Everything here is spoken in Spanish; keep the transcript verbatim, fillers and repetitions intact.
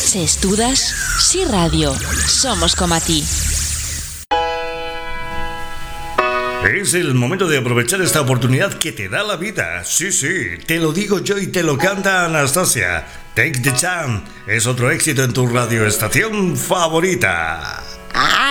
Se estudas, si radio. Somos como a ti. Es el momento de aprovechar esta oportunidad que te da la vida. Sí, sí, te lo digo yo y te lo canta Anastasia. Take the Chance es otro éxito en tu radioestación favorita.